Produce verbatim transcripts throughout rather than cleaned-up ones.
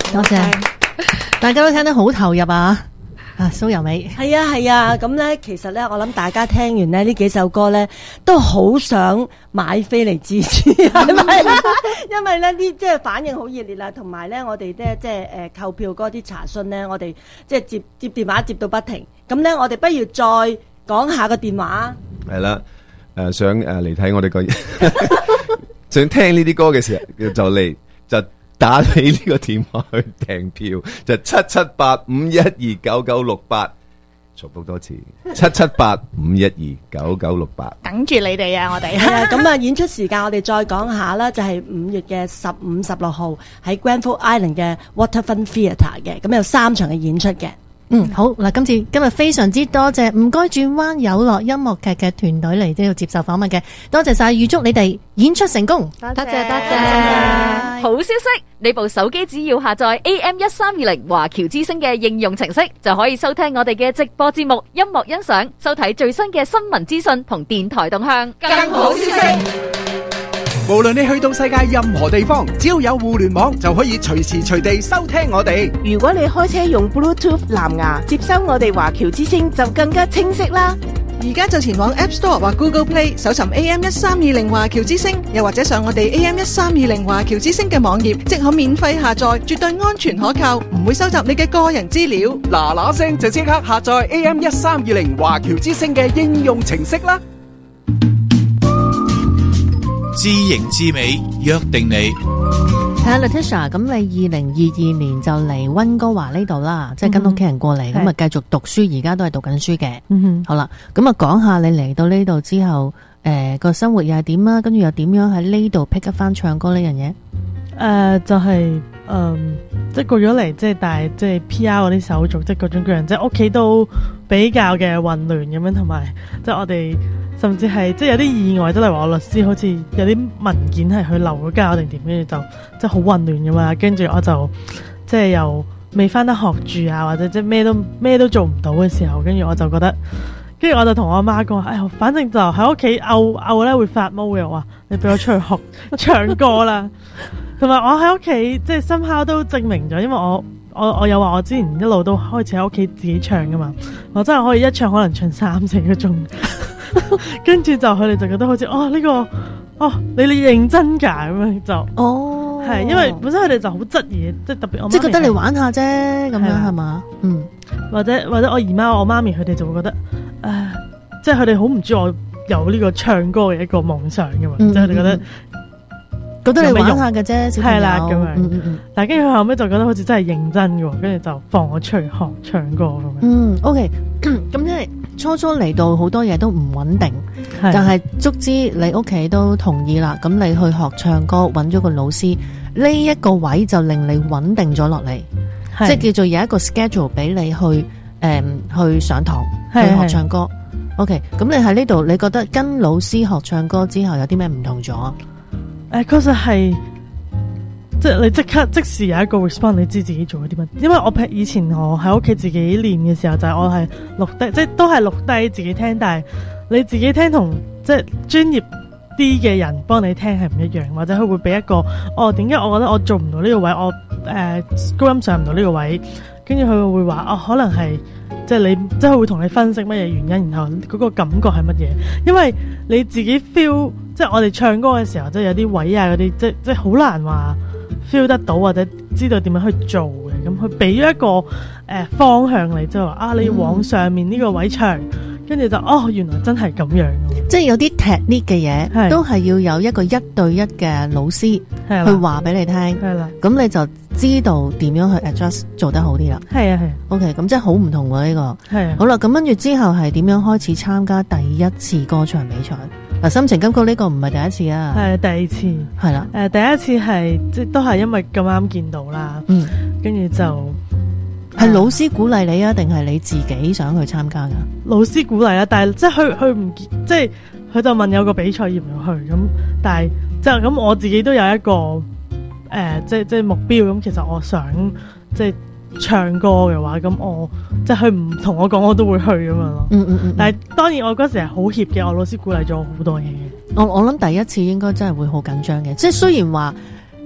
多謝，大家都聽得好投入啊！啊，蘇柔美， 係啊係啊，咁咧其實咧，我諗大家聽完咧呢幾首歌咧，都好想買飛嚟支持，係咪？因為咧呢即係反應好熱烈啦，同埋咧我哋咧即係誒購票嗰啲查詢咧，我哋即係接接電話接到不停。咁咧，我哋不如再講下個電話。 係啦，誒想誒嚟睇我哋個，想聽呢啲歌嘅時候就嚟就。打起呢個電話去訂票，就七七八五一二九九六八，重複多次，七七八五一二九九六八， 等住你哋啊！我哋係啊，咁啊演出時間我哋再講下啦，就係五月嘅十五、十六號喺 Granville Island 嘅 Waterfront Theatre 嘅，咁有三場嘅演出嘅。 嗯，好嗱，今次今日非常之多謝唔該轉彎有樂音樂劇嘅團隊嚟呢度接受訪問嘅，多謝晒，預祝你哋演出成功， 多謝多謝。好消息，你部手機只要下載 A M 一三二零華僑之聲嘅應用程式，就可以收聽我哋嘅直播節目、音樂欣賞、收睇最新嘅新聞資訊同電台動向。更好消息， 無論你去到世界任何地方，只要有互聯網，就可以隨時隨地收聽我哋。 如果你開車用 Bluetooth 藍牙接收我哋華僑之聲，就更加清晰啦。 而家就前往 App Store 或 Google Play 搜尋 A M 一三二零華僑之聲，又或者上我哋 A M 一三二零華僑之聲嘅網頁，即可免費下載，絕對安全可靠，唔會收集你嘅個人資料。 嗱嗱聲就即刻下載 A M 一三二零華僑之聲嘅應用程式啦！ 知型知美，約定你。 睇下 Letitia，咁你二零二二年就嚟溫哥華呢度啦，即係跟屋企人過嚟，咁啊繼續讀書，而家都係讀緊書嘅。嗯哼，好啦，咁啊講下你嚟到呢度之後，誒、呃、個生活又係點啊？跟住又點樣喺呢度 pick up 翻唱歌呢樣嘢？誒、 呃，就係、是、誒、呃，即係過咗嚟，即係但係即係 P R 嗰啲手續，即係各種各樣，即係屋企都比較嘅混亂咁樣，同埋即係我哋。甚至係即係有啲意外，即係例如話我律師好似有啲文件係佢漏咗交定點，跟住就即係好混亂㗎嘛。跟住我就即係又未返得學住啊，或者即係咩都咩都做唔到嘅時候，跟住我就覺得，跟住我就同我阿媽講，哎呀，反正就喺屋企漚漚咧會發毛嘅，話你俾我出去學唱歌啦。同埋我喺屋企即係深刻都證明咗，因為我我我有話我之前一路都開始喺屋企自己唱㗎嘛，我真係可以一唱可能唱三四個鐘。跟住就佢哋就覺得好似哦呢、這個哦你你認真㗎咁樣就哦係因為本身佢哋就好質疑，即係特別我媽咪即係覺得你玩下啫咁樣係嘛，嗯， 或者或者我姨媽我媽咪佢哋就會覺得誒、呃、即係佢哋好唔知我有呢個唱歌嘅一個夢想㗎嘛，嗯、即係佢哋覺得、嗯、 覺得你玩下嘅啫，係啦咁樣， 嗯嗯嗯但係跟住佢後尾就覺得好似真係認真嘅，跟住就放我出去學唱歌咁樣。 嗯 OK 咁即係。初初嚟到好多嘢都唔穩定，但係足之你屋企都同意啦，咁你去學唱歌，揾咗個老師，呢、這、一個位就令你穩定咗落嚟，即係叫做有一個 schedule 俾你去誒、嗯、去上堂去學唱歌。OK， 咁你喺呢度，你覺得跟老師學唱歌之後有啲咩唔同咗？誒、 呃，確實係。即係你即刻即時有一個 response， 你知自己做咗啲乜？因為我以前我喺屋企自己練嘅時候，就係、是、我係錄低，即係都係錄低自己聽，但係你自己聽同即係專業啲嘅人幫你聽係唔一樣，或者佢會俾一個哦，點解我覺得我做唔到呢個位，我誒高音上唔到呢個位，跟住佢會話哦，可能係即係你即係會同你分析乜嘢原因，然後嗰個感覺係乜嘢？因為你自己 feel， 即係我哋唱歌嘅時候，即係有啲位啊嗰啲，即係即係好難話。feel 得到或者知道點樣去做嘅，咁佢俾咗一個誒、呃、方向你，即係話啊，你要往上面呢個位唱，跟、嗯、住就哦，原來真係咁樣， 即係有啲 technique 嘅嘢，都係要有一個一對一嘅老師去話俾你聽，係啦，咁你就知道點樣去 adjust 做得好啲啦。係啊係。OK， 咁即係好唔同喎呢、這個。係啊。好啦，咁跟住之後係點樣開始參加第一次歌唱比賽？嗱，心情金曲呢個唔係第一次啊， 係第二次，係啦，誒、呃，第一次係即係都係因為咁啱見到啦，嗯，跟住就係老師鼓勵你啊，定係你自己想去參加噶？ 老師鼓勵啦，但係即係佢佢唔即係佢就問有個比賽要唔要去咁，但係即係咁我自己都有一個誒、呃，即係即係目標咁，其實我想即係。唱歌嘅話，咁我即係佢唔同我講，我都會去咁樣咯。嗯嗯嗯。但係當然我嗰時係好怯嘅，我老師鼓勵咗我好多嘢嘅。 我我諗第一次應該真係會好緊張嘅，即係雖然話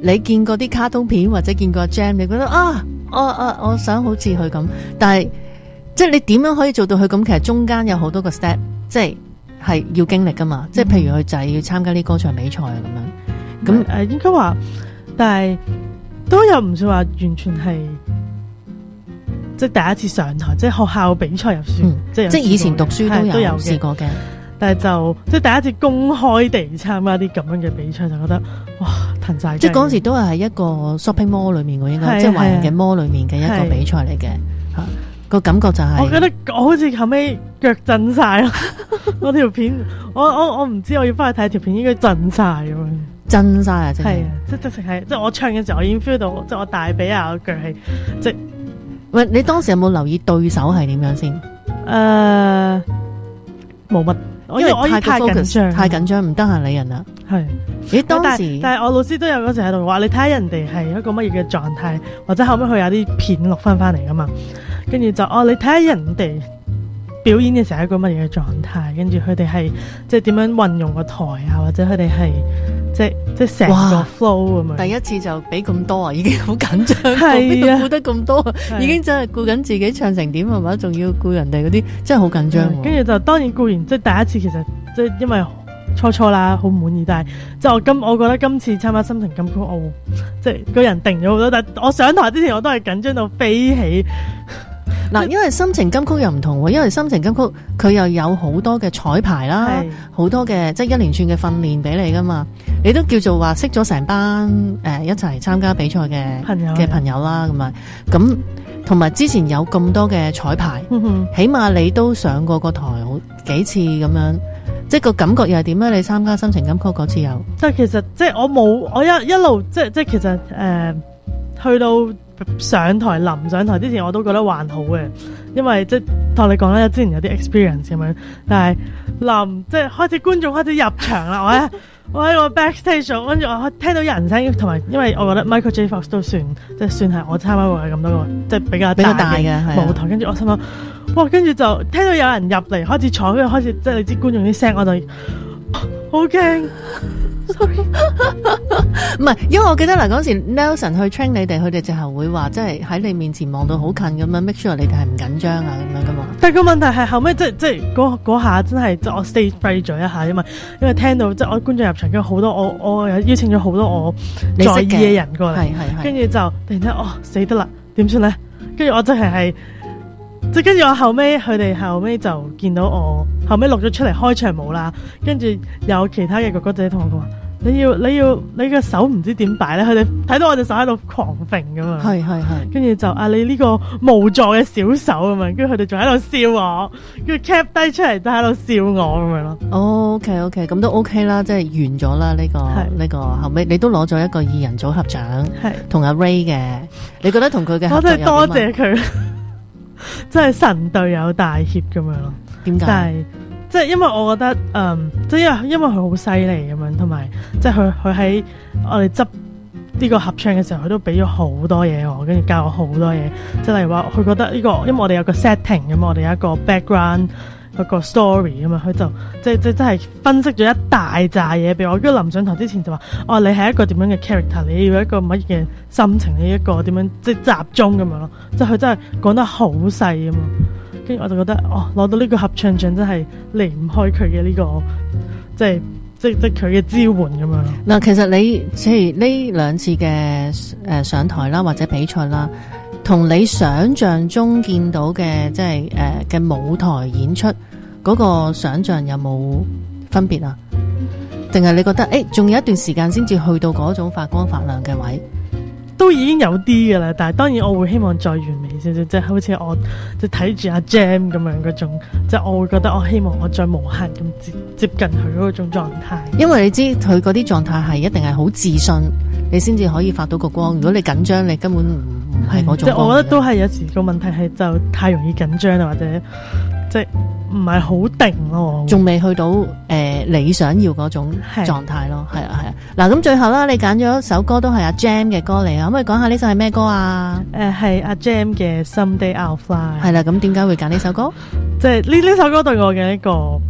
你見過啲卡通片或者見過 Jam， 你覺得啊，我啊我想好似佢咁，但係即係你點樣可以做到佢咁？其實中間有好多個 step， 即係係要經歷噶嘛。嗯、即係譬如佢就係要參加啲歌唱比賽啊咁樣。咁誒、 呃、應該話，但係都有唔算話完全係。即係第一次上台，即係學校比賽入選， 嗯、 即係即係以前讀書都有都有試過嘅， 但係就即係第一次公開地參加啲咁樣嘅比賽，就覺得哇騰晒。 即係嗰陣時都係喺一個 shopping mall 裏面嘅，應該即係華人嘅 mall 裏面嘅一個比賽嚟嘅嚇。個感覺就係、是， 我覺得我好似後尾腳震晒咯。我條片，我我我唔知我要翻去睇條片，應該震晒咁樣。 震晒啊！真係， 係啊，即係直情係，即係我唱嘅時候，我已經 feel 到，即係我大髀啊個腳係即係。 喂，你當時有冇留意對手係點樣先？誒、 呃，冇乜，因為我太緊張， 太緊張，唔得閒理人啦。 係， 咦？當時， 但係但係我老師都有嗰時喺度話，你睇下人哋係一個乜嘢嘅狀態，或者後尾佢有啲片錄翻翻嚟噶嘛，跟住就哦，你睇下人哋表演嘅時候係一個乜嘢嘅狀態，跟住佢哋係即係點樣運用個台啊，或者佢哋係。即即成個 flow 咁樣， 第一次就俾咁多啊，已經好緊張， 係啊， 顧得咁多，已經真係顧緊自己唱成點係嘛，仲要顧人哋嗰啲，真係好緊張。 跟住就當然顧完，即第一次其實即因為初初啦，好唔滿意，但係即我今我覺得今次參加心情金曲，我即個人定咗好多，但係我上台之前我都係緊張到飛起。 嗱，因為心情金曲又唔同喎，因為心情金曲佢又有好多嘅彩排啦，好多嘅即係一連串嘅訓練俾你噶嘛，你都叫做話識咗成班誒、呃、一齊參加比賽嘅朋友嘅朋友啦，咁啊，咁同埋之前有咁多嘅彩排，嗯、起碼你都上過個台好幾次咁樣，即係個感覺又係點咧？你參加心情金曲嗰次有？ 即係其實即係我冇我一一路即係即係其實誒、呃、去到。上台臨上台之前我都覺得還好嘅，因為即係同你講啦，之前有啲 experience 咁樣，但係臨即係開始觀眾開始入場啦，我喺我喺個 backstage， 跟住我聽到人聲，同埋因為我覺得 Michael J. Fox 都算即係算係我參加過咁多個即係比較大嘅舞台，跟住我心諗哇，跟住就聽到有人入嚟開始坐，跟住開始即係你知觀眾啲聲，我就好驚。sorry， 唔係，因為我記得嗱嗰時 Nelson 去 train 你哋，佢哋就係會話，即係喺你面前望到好近咁樣 make sure 你哋係唔緊張啊咁樣噶嘛。 但係個問題係後尾即係即係嗰嗰下真係即係我 stage fright 咗一下，因為因為聽到即係我觀眾入場，跟住好多我我邀請咗好多我在意嘅人過嚟，跟住就突然間哦死得啦，點算咧？跟住我真係係。即係跟住我後尾，佢哋後尾就見到我後尾錄咗出嚟開場舞啦，跟住有其他嘅哥哥仔同我講話：你要你要你個手唔知點擺咧？佢哋睇到我隻手喺度狂揈咁嘛， 係係係， 跟住就啊你呢個無助嘅小手咁樣，跟住佢哋仲喺度笑我，跟住 cap 低出嚟都喺度笑我咁樣咯。 哦 OK OK，咁都 OK 啦，即係完咗啦呢個呢個後尾你都攞咗一個二人組合獎，係同阿 Ray 嘅，你覺得同佢嘅合作有點啊？ 我真係多謝佢。真係神隊友大協咁樣咯， 點解？ 但係即係因為我覺得，嗯，即係因為因為佢好犀利咁樣，同埋即係佢佢喺我哋執呢個合唱嘅時候，佢都俾咗好多嘢我，跟住教我好多嘢。即係例如話，佢覺得呢個，因為我哋有個 setting 咁，我哋有一個 background。嗰個 story 啊嘛，佢就即係即係真係分析咗一大扎嘢俾我。跟住臨上台之前就話：哦，你係一個點樣嘅 character？你要一個乜嘢心情？你一個點樣即係集中咁樣咯。即係佢真係講得好細啊嘛。跟住我就覺得，哦，攞到呢個合唱獎真係離唔開佢嘅呢個，即係即係即係佢嘅支援咁樣咯。 嗱，其實你即係呢兩次嘅誒上台啦，或者比賽啦。同你想象中見到嘅即係誒嘅舞台演出嗰個想象有冇分別啊？定係你覺得誒仲有一段時間先至去到嗰種發光發亮嘅位？ 都已經有啲㗎啦，但係當然我會希望再完美少少，即係好似我即係睇住阿 Jam 咁樣嗰種，即係我會覺得我希望我再無限咁接接近佢嗰種狀態。 因為你知佢嗰啲狀態係一定係好自信，你先至可以發到個光。如果你緊張，你根本唔唔係嗰種光。 即係我覺得都係有時個問題係就太容易緊張啊，或者即係唔係好定咯， 仲未去到誒、呃、你想要嗰種狀態咯。係啊係啊。嗱咁最後啦，你揀咗首歌都係阿 Jam 嘅歌嚟啊，可唔可以講下呢首係咩歌啊？ 誒係阿 Jam 嘅 Someday I'll Fly。 係啦，咁點解會揀呢首歌？ 即係呢呢首歌對我嘅一個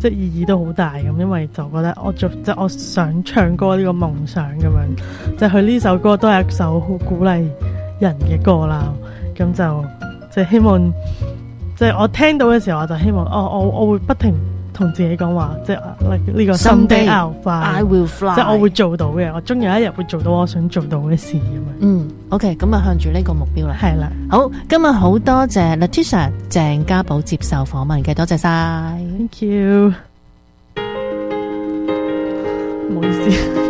即係意義都好大咁，因為就覺得我做即係我想唱歌呢個夢想咁樣，即係佢呢首歌都係一首好鼓勵人嘅歌啦。咁就即係希望，即係我聽到嘅時候，我就希望，哦，我我會不停同自己講話，即係呢個 someday I'll fly，I will fly， 即係我會做到嘅，我終有一日會做到我想做到嘅事咁樣。 嗯 ，OK， 咁啊向住呢個目標啦。 係啦， 好，今日好多謝 Letitia 鄭家寶接受訪問嘅，多謝晒 ，Thank you，唔好意思。